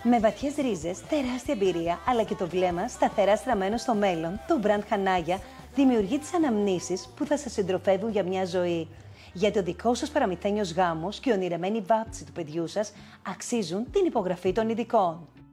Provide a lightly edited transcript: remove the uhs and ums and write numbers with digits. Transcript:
Με βαθιές ρίζες, τεράστια εμπειρία, αλλά και το βλέμμα σταθερά στραμμένο στο μέλλον, το Brand Hanaya δημιουργεί τις αναμνήσεις που θα σας συντροφεύουν για μια ζωή. Γιατί ο δικός σας παραμυθένιος γάμος και η ονειρεμένη βάπτιση του παιδιού σας αξίζουν την υπογραφή των ειδικών.